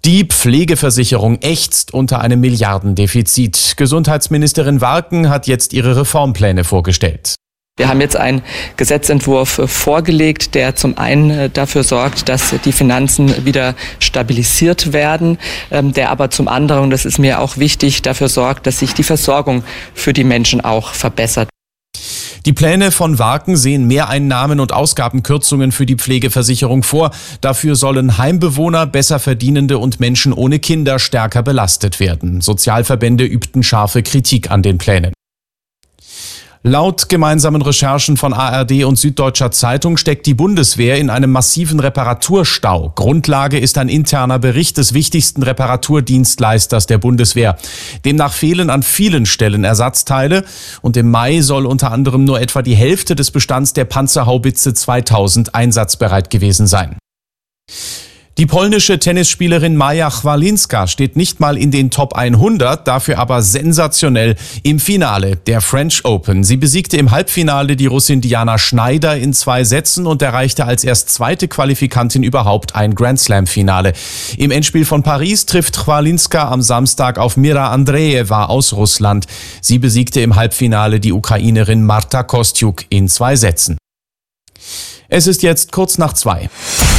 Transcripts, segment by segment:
Die Pflegeversicherung ächzt unter einem Milliardendefizit. Gesundheitsministerin Warken hat jetzt ihre Reformpläne vorgestellt. Wir haben jetzt einen Gesetzentwurf vorgelegt, der zum einen dafür sorgt, dass die Finanzen wieder stabilisiert werden, der aber zum anderen, und das ist mir auch wichtig, dafür sorgt, dass sich die Versorgung für die Menschen auch verbessert. Die Pläne von Warken sehen Mehreinnahmen und Ausgabenkürzungen für die Pflegeversicherung vor. Dafür sollen Heimbewohner, besser Verdienende und Menschen ohne Kinder stärker belastet werden. Sozialverbände übten scharfe Kritik an den Plänen. Laut gemeinsamen Recherchen von ARD und Süddeutscher Zeitung steckt die Bundeswehr in einem massiven Reparaturstau. Grundlage ist ein interner Bericht des wichtigsten Reparaturdienstleisters der Bundeswehr. Demnach fehlen an vielen Stellen Ersatzteile und im Mai soll unter anderem nur etwa die Hälfte des Bestands der Panzerhaubitze 2000 einsatzbereit gewesen sein. Die polnische Tennisspielerin Maja Chwalinska steht nicht mal in den Top 100, dafür aber sensationell im Finale der French Open. Sie besiegte im Halbfinale die Russin Diana Schneider in 2 Sätzen und erreichte als erst zweite Qualifikantin überhaupt ein Grand-Slam-Finale. Im Endspiel von Paris trifft Chwalinska am Samstag auf Mira Andreeva aus Russland. Sie besiegte im Halbfinale die Ukrainerin Marta Kostyuk in 2 Sätzen. Es ist jetzt kurz nach 2.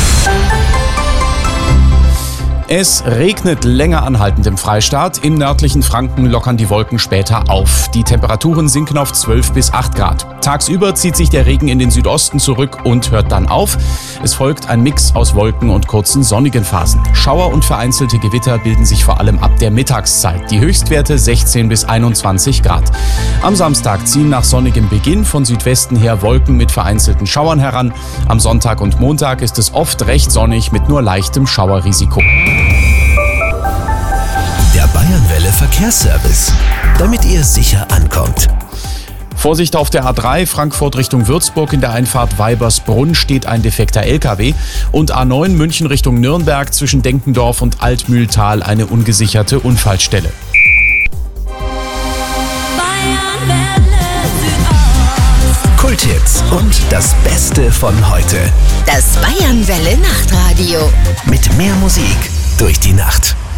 Es regnet länger anhaltend im Freistaat. Im nördlichen Franken lockern die Wolken später auf. Die Temperaturen sinken auf 12 bis 8 Grad. Tagsüber zieht sich der Regen in den Südosten zurück und hört dann auf. Es folgt ein Mix aus Wolken und kurzen sonnigen Phasen. Schauer und vereinzelte Gewitter bilden sich vor allem ab der Mittagszeit. Die Höchstwerte 16 bis 21 Grad. Am Samstag ziehen nach sonnigem Beginn von Südwesten her Wolken mit vereinzelten Schauern heran. Am Sonntag und Montag ist es oft recht sonnig mit nur leichtem Schauerrisiko. Der Bayernwelle Verkehrsservice, damit ihr sicher ankommt. Vorsicht auf der A3 Frankfurt Richtung Würzburg, in der Einfahrt Weibersbrunn steht ein defekter LKW und A9 München Richtung Nürnberg zwischen Denkendorf und Altmühltal eine ungesicherte Unfallstelle. Kulthits und das Beste von heute. Das Bayernwelle Nachtradio. Mit mehr Musik durch die Nacht.